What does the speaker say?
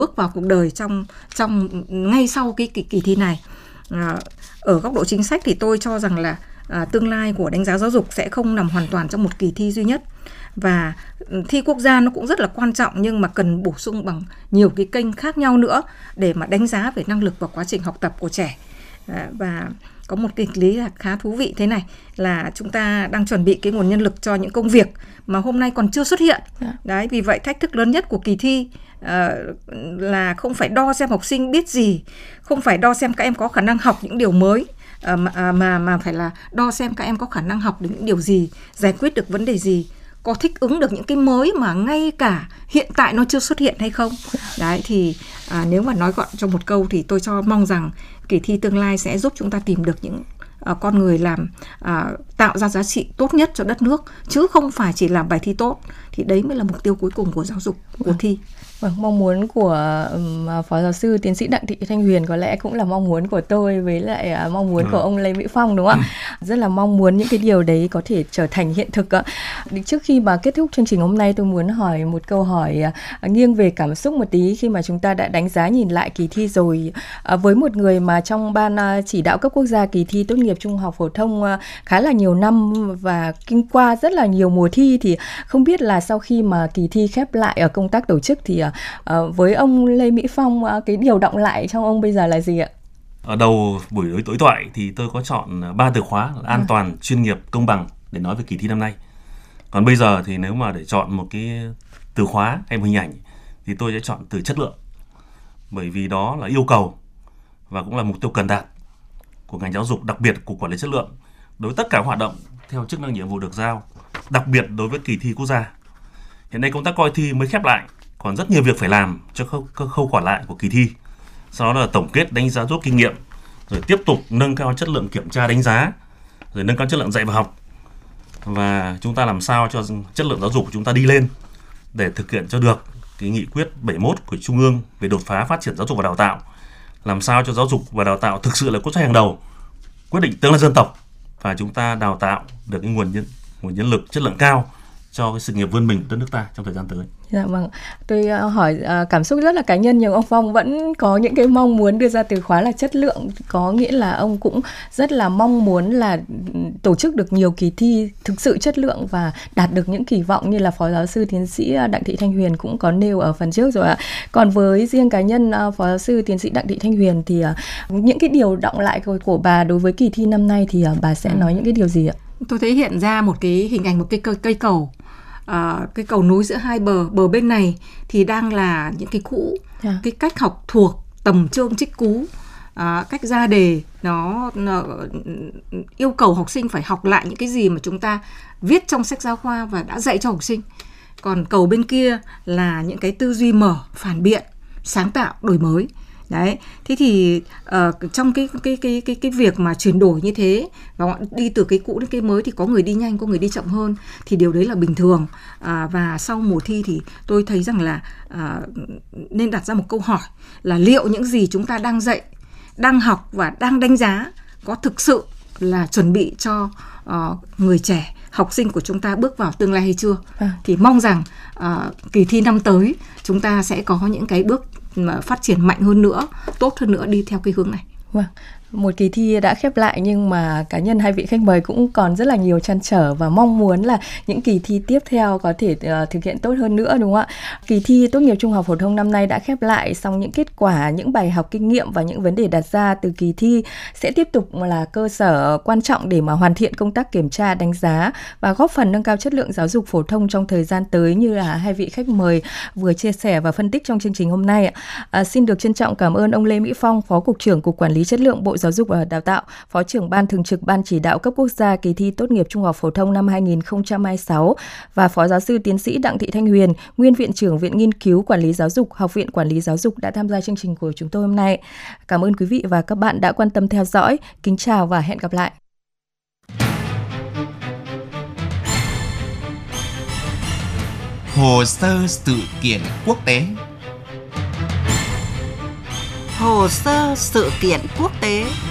bước vào cuộc đời trong ngay sau cái kỳ thi này. Ở góc độ chính sách thì tôi cho rằng là tương lai của đánh giá giáo dục sẽ không nằm hoàn toàn trong một kỳ thi duy nhất, và thi quốc gia nó cũng rất là quan trọng, nhưng mà cần bổ sung bằng nhiều cái kênh khác nhau nữa để mà đánh giá về năng lực và quá trình học tập của trẻ. Và có một kịch lý là khá thú vị thế này, là chúng ta đang chuẩn bị cái nguồn nhân lực cho những công việc mà hôm nay còn chưa xuất hiện. Đấy, vì vậy thách thức lớn nhất của kỳ thi là không phải đo xem học sinh biết gì, không phải đo xem các em có khả năng học những điều mới, mà phải là đo xem các em có khả năng học được những điều gì, giải quyết được vấn đề gì, có thích ứng được những cái mới mà ngay cả hiện tại nó chưa xuất hiện hay không. Đấy thì nếu mà nói gọn trong một câu thì tôi mong rằng kỳ thi tương lai sẽ giúp chúng ta tìm được những con người làm tạo ra giá trị tốt nhất cho đất nước, chứ không phải chỉ làm bài thi tốt. Thì đấy mới là mục tiêu cuối cùng của giáo dục, của thi. Vâng, mong muốn của Phó Giáo sư Tiến sĩ Đặng Thị Thanh Huyền có lẽ cũng là mong muốn của tôi, với lại mong muốn của ông Lê Mỹ Phong, đúng không ạ? Rất là mong muốn những cái điều đấy có thể trở thành hiện thực ạ. Trước khi mà kết thúc chương trình hôm nay, tôi muốn hỏi một câu hỏi nghiêng về cảm xúc một tí, khi mà chúng ta đã đánh giá nhìn lại kỳ thi rồi. Với một người mà trong ban chỉ đạo cấp quốc gia kỳ thi tốt nghiệp trung học phổ thông khá là nhiều năm và kinh qua rất là nhiều mùa thi, thì không biết là sau khi mà kỳ thi khép lại ở công tác tổ chức thì với ông Lê Mỹ Phong, cái điều động lại trong ông bây giờ là gì ạ? Ở đầu buổi đối thoại thì tôi có chọn 3 từ khóa là an toàn, chuyên nghiệp, công bằng để nói về kỳ thi năm nay. Còn bây giờ thì nếu mà để chọn một cái từ khóa hay một hình ảnh thì tôi sẽ chọn từ chất lượng. Bởi vì đó là yêu cầu và cũng là mục tiêu cần đạt của ngành giáo dục, đặc biệt của quản lý chất lượng đối với tất cả hoạt động theo chức năng nhiệm vụ được giao, đặc biệt đối với kỳ thi quốc gia. Hiện nay công tác coi thi mới khép lại, còn rất nhiều việc phải làm cho khâu còn lại của kỳ thi. Sau đó là tổng kết, đánh giá, rút kinh nghiệm, rồi tiếp tục nâng cao chất lượng kiểm tra đánh giá, rồi nâng cao chất lượng dạy và học. Và chúng ta làm sao cho chất lượng giáo dục của chúng ta đi lên để thực hiện cho được cái nghị quyết 71 của Trung ương về đột phá phát triển giáo dục và đào tạo. Làm sao cho giáo dục và đào tạo thực sự là quốc sách hàng đầu, quyết định tương lai dân tộc, và chúng ta đào tạo được cái nguồn nhân lực chất lượng cao cho cái sự nghiệp vươn mình của đất nước ta trong thời gian tới. Dạ vâng, tôi hỏi cảm xúc rất là cá nhân, nhưng ông Phong vẫn có những cái mong muốn đưa ra từ khóa là chất lượng, có nghĩa là ông cũng rất là mong muốn là tổ chức được nhiều kỳ thi thực sự chất lượng và đạt được những kỳ vọng như là Phó Giáo sư Tiến sĩ Đặng Thị Thanh Huyền cũng có nêu ở phần trước rồi ạ. Còn với riêng cá nhân Phó Giáo sư Tiến sĩ Đặng Thị Thanh Huyền thì những cái điều động lại của bà đối với kỳ thi năm nay thì bà sẽ nói những cái điều gì ạ? Tôi thấy hiện ra một cái hình ảnh, một cái cây cầu. Cái cầu nối giữa hai bờ bên này thì đang là những cái cũ, cái cách học thuộc, tầm chương trích cú, cách ra đề nó yêu cầu học sinh phải học lại những cái gì mà chúng ta viết trong sách giáo khoa và đã dạy cho học sinh. Còn cầu bên kia là những cái tư duy mở, phản biện, sáng tạo, đổi mới. Đấy, thế thì trong cái việc mà chuyển đổi như thế và đi từ cái cũ đến cái mới thì có người đi nhanh, có người đi chậm hơn, thì điều đấy là bình thường. Và sau mùa thi thì tôi thấy rằng là nên đặt ra một câu hỏi là liệu những gì chúng ta đang dạy, đang học và đang đánh giá có thực sự là chuẩn bị cho người trẻ, học sinh của chúng ta bước vào tương lai hay chưa. Thì mong rằng kỳ thi năm tới chúng ta sẽ có những cái bước mà phát triển mạnh hơn nữa, tốt hơn nữa đi theo cái hướng này. Vâng. Một kỳ thi đã khép lại nhưng mà cá nhân hai vị khách mời cũng còn rất là nhiều trăn trở và mong muốn là những kỳ thi tiếp theo có thể thực hiện tốt hơn nữa, đúng không ạ? Kỳ thi tốt nghiệp trung học phổ thông năm nay đã khép lại, song những kết quả, những bài học kinh nghiệm và những vấn đề đặt ra từ kỳ thi sẽ tiếp tục là cơ sở quan trọng để mà hoàn thiện công tác kiểm tra, đánh giá và góp phần nâng cao chất lượng giáo dục phổ thông trong thời gian tới như là hai vị khách mời vừa chia sẻ và phân tích trong chương trình hôm nay. Xin được trân trọng cảm ơn ông Lê Mỹ Phong, Phó Cục trưởng Cục Quản lý Chất lượng Bộ Giáo dục và Đào tạo, Phó trưởng Ban Thường trực Ban Chỉ đạo cấp quốc gia kỳ thi tốt nghiệp trung học phổ thông năm 2026 và Phó Giáo sư Tiến sĩ Đặng Thị Thanh Huyền, Nguyên Viện trưởng Viện Nghiên cứu Quản lý Giáo dục, Học viện Quản lý Giáo dục đã tham gia chương trình của chúng tôi hôm nay. Cảm ơn quý vị và các bạn đã quan tâm theo dõi. Kính chào và hẹn gặp lại. Hồ sơ sự kiện quốc tế. Hồ sơ sự kiện quốc tế.